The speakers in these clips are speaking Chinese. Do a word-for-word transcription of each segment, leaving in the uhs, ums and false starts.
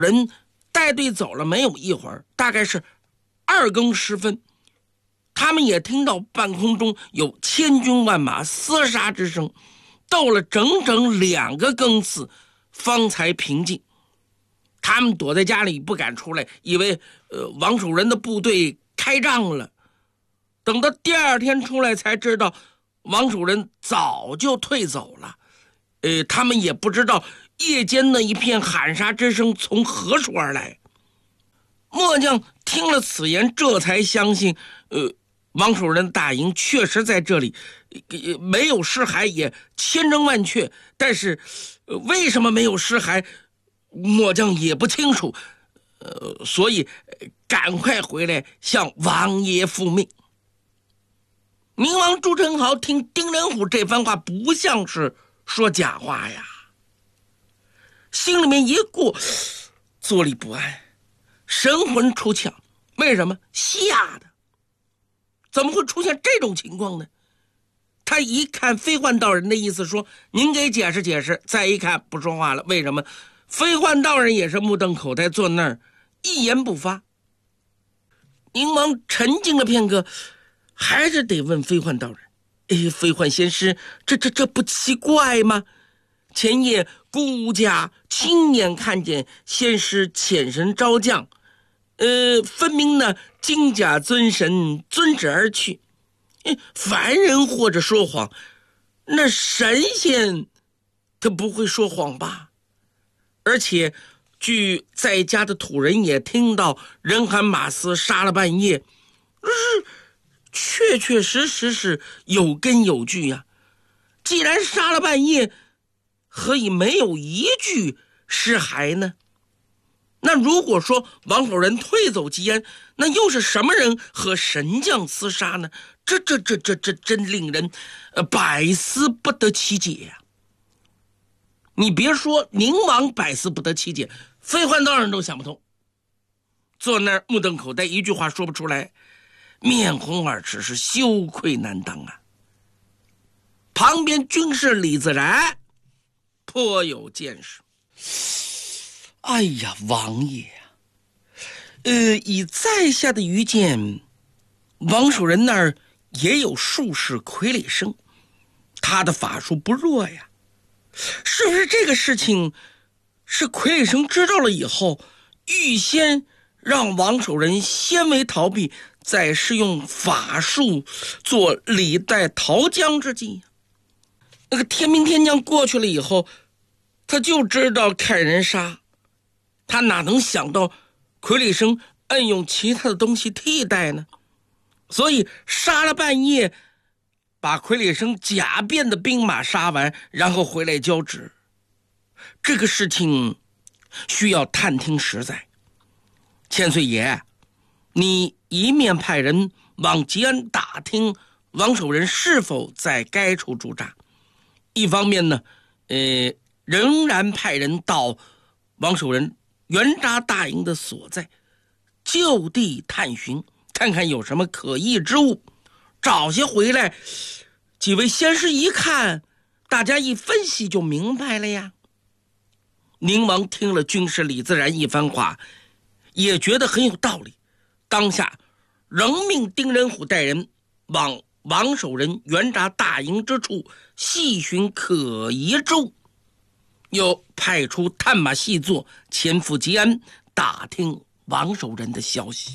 人带队走了没有一会儿，大概是二更时分，他们也听到半空中有千军万马厮杀之声，斗了整整两个更次，方才平静。他们躲在家里不敢出来，以为呃王守仁的部队开仗了。等到第二天出来才知道，王守仁早就退走了。呃，他们也不知道夜间那一片喊杀之声从何处而来。末将听了此言，这才相信，呃，王守仁大营确实在这里，呃、没有尸骸也千真万确。但是，呃、为什么没有尸骸，末将也不清楚。呃，所以、呃、赶快回来向王爷复命。明王朱宸濠听丁仁虎这番话不像是说假话呀，心里面一过，坐立不安，神魂出窍。为什么？吓的，怎么会出现这种情况呢？他一看飞焕道人的意思说，您给解释解释。再一看不说话了，为什么？飞焕道人也是目瞪口呆坐那儿一言不发。宁王沉静了片刻，还是得问飞焕道人，哎，飞焕先师，这这这不奇怪吗？前夜孤家亲眼看见先师遣神招降，呃，分明呢金甲尊神遵旨而去。凡人或者说谎，那神仙他不会说谎吧？而且据在家的土人也听到人喊马嘶杀了半夜，是确确实实是有根有据呀、啊。既然杀了半夜，何以没有一具尸骸呢？那如果说王守仁退走吉安，那又是什么人和神将厮杀呢？这这这这这真令人呃百思不得其解呀、啊！你别说宁王百思不得其解，飞焕道人都想不通，坐那儿目瞪口呆，一句话说不出来，面红耳赤，是羞愧难当啊。旁边军士李自然颇有见识。哎呀，王爷啊，呃，以在下的愚见，王守仁那儿也有术士傀儡生，他的法术不弱呀。是不是这个事情是傀儡生知道了以后，预先让王守仁先为逃避，再施用法术做李代逃江之计？那个天兵天将过去了以后，他就知道看人杀，他哪能想到傀儡生暗用其他的东西替代呢？所以杀了半夜，把傀儡生假变的兵马杀完，然后回来交旨。这个事情需要探听实在。千岁爷，你一面派人往吉安打听王守仁是否在该处驻扎，一方面呢，呃，仍然派人到王守仁原扎大营的所在，就地探寻，看看有什么可疑之物，找些回来。几位先师一看，大家一分析就明白了呀。宁王听了军师李自然一番话，也觉得很有道理，当下仍命丁仁虎带人往王守仁原扎大营之处细寻可疑之物，又派出探马细作前赴吉安打听王守仁的消息。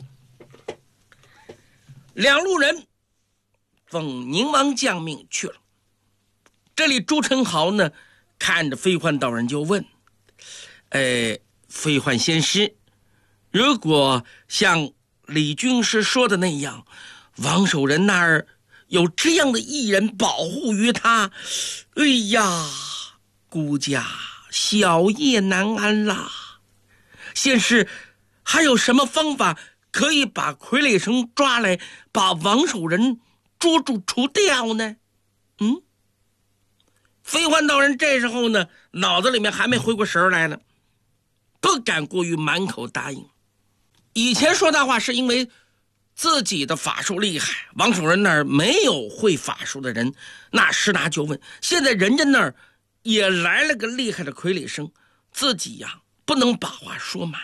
两路人奉宁王将命去了。这里朱宸濠呢，看着飞焕道人就问，呃，飞焕先师，如果像李军师说的那样，王守仁那儿有这样的一人保护于他，哎呀，孤家小夜难安啦。先师还有什么方法可以把傀儡生抓来，把王守仁捉住除掉呢？嗯，飞焕道人这时候呢，脑子里面还没回过神来呢，不敢过于满口答应。以前说大话是因为自己的法术厉害，王守仁那儿没有会法术的人，那十拿九稳。现在人家那儿也来了个厉害的傀儡生，自己呀不能把话说满。